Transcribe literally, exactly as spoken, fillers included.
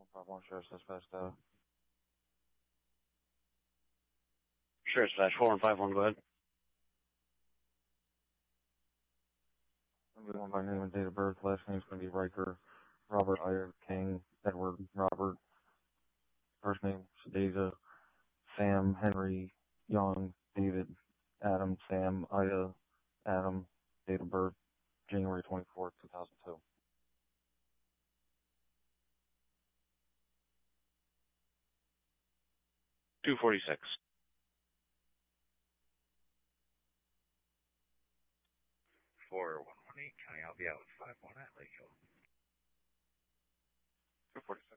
five one, Sheriff's Dispatch data. Sheriff's Dispatch four one five one, go ahead. I'm going by name and date of birth. Last name's going to be Riker. Robert Ida King. Edward Robert. First name Sadeza. Sam Henry Young. David Adam Sam Ida Adam. Date of birth January twenty-fourth, two thousand two. two forty-six. four one one eight, County Alveola, five one at Lake Hill. two forty-six.